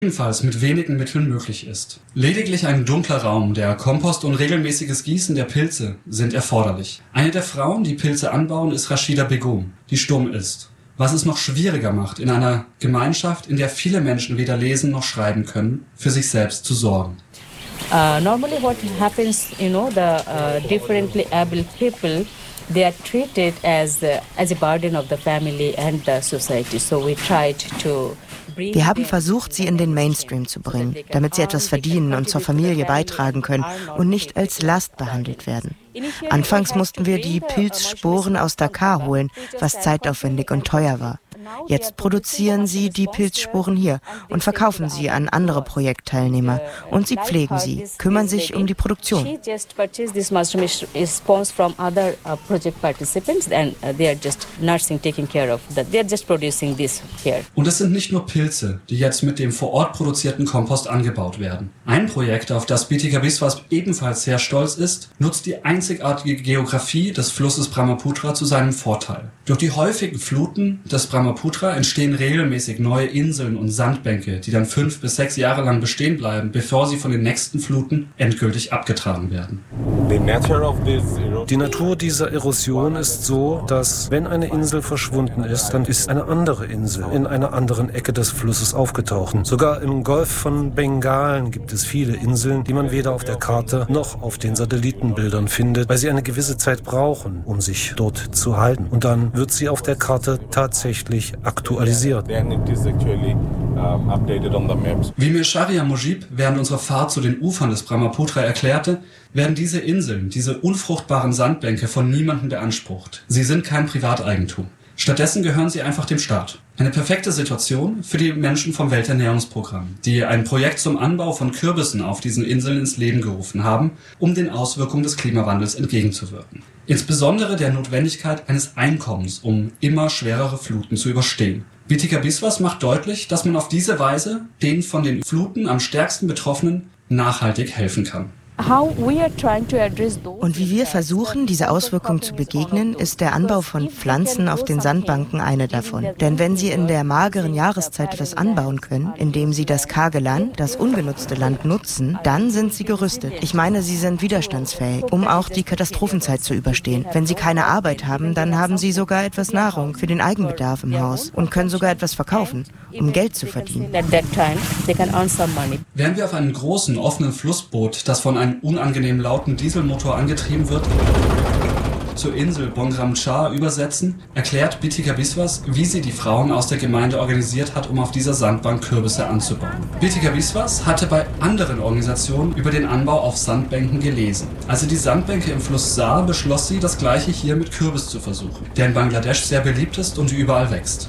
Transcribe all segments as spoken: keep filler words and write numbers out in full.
ebenfalls mit wenigen Mitteln möglich ist. Lediglich ein dunkler Raum, der Kompost und regelmäßiges Gießen der Pilze sind erforderlich. Eine der Frauen, die Pilze anbauen, ist Rashida Begum, die stumm ist. Was es noch schwieriger macht, in einer Gemeinschaft, in der viele Menschen weder lesen noch schreiben können, für sich selbst zu sorgen. Uh, normally what happens, you know, the uh, differently able people, they are treated as uh, as a burden of the family and the society. So we tried to Wir haben versucht, sie in den Mainstream zu bringen, damit sie etwas verdienen und zur Familie beitragen können und nicht als Last behandelt werden. Anfangs mussten wir die Pilzsporen aus Dakar holen, was zeitaufwendig und teuer war. Jetzt produzieren sie die Pilzsporen hier und verkaufen sie an andere Projektteilnehmer. Und sie pflegen sie, kümmern sich um die Produktion. Und es sind nicht nur Pilze, die jetzt mit dem vor Ort produzierten Kompost angebaut werden. Ein Projekt, auf das Bietika Biswas ebenfalls sehr stolz ist, nutzt die einzigartige Geografie des Flusses Brahmaputra zu seinem Vorteil. Durch die häufigen Fluten des Brahmaputra entstehen regelmäßig neue Inseln und Sandbänke, die dann fünf bis sechs Jahre lang bestehen bleiben, bevor sie von den nächsten Fluten endgültig abgetragen werden. Die Natur dieser Erosion ist so, dass wenn eine Insel verschwunden ist, dann ist eine andere Insel in einer anderen Ecke des Flusses aufgetaucht. Sogar im Golf von Bengalen gibt es viele Inseln, die man weder auf der Karte noch auf den Satellitenbildern findet, weil sie eine gewisse Zeit brauchen, um sich dort zu halten. Und dann wird sie auf der Karte tatsächlich aktualisiert. Wie mir Sharia Mujib während unserer Fahrt zu den Ufern des Brahmaputra erklärte, werden diese Inseln, diese unfruchtbaren Sandbänke von niemandem beansprucht. Sie sind kein Privateigentum. Stattdessen gehören sie einfach dem Staat. Eine perfekte Situation für die Menschen vom Welternährungsprogramm, die ein Projekt zum Anbau von Kürbissen auf diesen Inseln ins Leben gerufen haben, um den Auswirkungen des Klimawandels entgegenzuwirken. Insbesondere der Notwendigkeit eines Einkommens, um immer schwerere Fluten zu überstehen. Bietika Biswas macht deutlich, dass man auf diese Weise den von den Fluten am stärksten Betroffenen nachhaltig helfen kann. Und wie wir versuchen, diese Auswirkungen zu begegnen, ist der Anbau von Pflanzen auf den Sandbanken eine davon. Denn wenn sie in der mageren Jahreszeit etwas anbauen können, indem sie das karge Land, das ungenutzte Land nutzen, dann sind sie gerüstet. Ich meine, sie sind widerstandsfähig, um auch die Katastrophenzeit zu überstehen. Wenn sie keine Arbeit haben, dann haben sie sogar etwas Nahrung für den Eigenbedarf im Haus und können sogar etwas verkaufen, um Geld zu verdienen. Wären wir auf einem großen, offenen Flussboot, das von einem unangenehm lauten Dieselmotor angetrieben wird, zur Insel Bongram Char übersetzen, erklärt Bietika Biswas, wie sie die Frauen aus der Gemeinde organisiert hat, um auf dieser Sandbank Kürbisse anzubauen. Bietika Biswas hatte bei anderen Organisationen über den Anbau auf Sandbänken gelesen. Als sie die Sandbänke im Fluss sah, beschloss sie, das Gleiche hier mit Kürbis zu versuchen, der in Bangladesch sehr beliebt ist und überall wächst.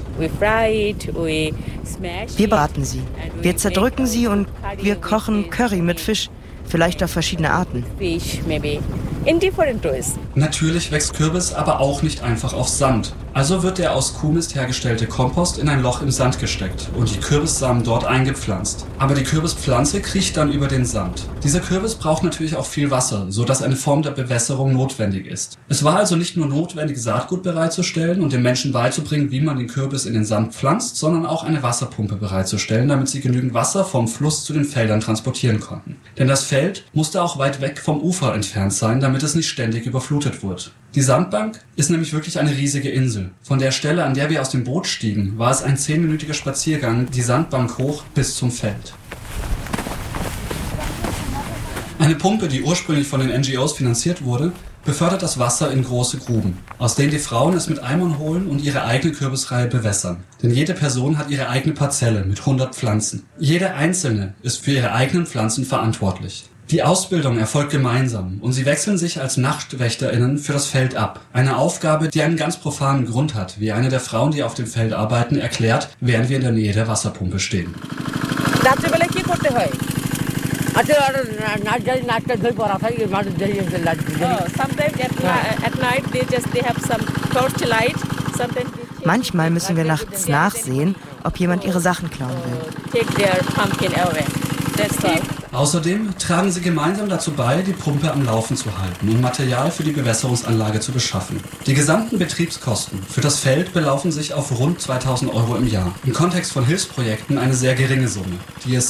Wir braten sie, wir zerdrücken sie und wir kochen Curry mit Fisch. Vielleicht auf verschiedene Arten. Natürlich wächst Kürbis aber auch nicht einfach auf Sand. Also wird der aus Kuhmist hergestellte Kompost in ein Loch im Sand gesteckt und die Kürbissamen dort eingepflanzt. Aber die Kürbispflanze kriecht dann über den Sand. Dieser Kürbis braucht natürlich auch viel Wasser, sodass eine Form der Bewässerung notwendig ist. Es war also nicht nur notwendig, Saatgut bereitzustellen und den Menschen beizubringen, wie man den Kürbis in den Sand pflanzt, sondern auch eine Wasserpumpe bereitzustellen, damit sie genügend Wasser vom Fluss zu den Feldern transportieren konnten. Denn das Feld musste auch weit weg vom Ufer entfernt sein, damit es nicht ständig überflutet wurde. Die Sandbank ist nämlich wirklich eine riesige Insel. Von der Stelle, an der wir aus dem Boot stiegen, war es ein zehnminütiger Spaziergang die Sandbank hoch bis zum Feld. Eine Pumpe, die ursprünglich von den N G Os finanziert wurde, befördert das Wasser in große Gruben, aus denen die Frauen es mit Eimern holen und ihre eigene Kürbisreihe bewässern. Denn jede Person hat ihre eigene Parzelle mit hundert Pflanzen. Jede einzelne ist für ihre eigenen Pflanzen verantwortlich. Die Ausbildung erfolgt gemeinsam und sie wechseln sich als NachtwächterInnen für das Feld ab. Eine Aufgabe, die einen ganz profanen Grund hat, wie eine der Frauen, die auf dem Feld arbeiten, erklärt, während wir in der Nähe der Wasserpumpe stehen. Oh, Manchmal müssen wir nachts nachsehen, ob jemand ihre Sachen klauen will. Außerdem tragen sie gemeinsam dazu bei, die Pumpe am Laufen zu halten und Material für die Bewässerungsanlage zu beschaffen. Die gesamten Betriebskosten für das Feld belaufen sich auf rund zweitausend Euro im Jahr. Im Kontext von Hilfsprojekten eine sehr geringe Summe, die es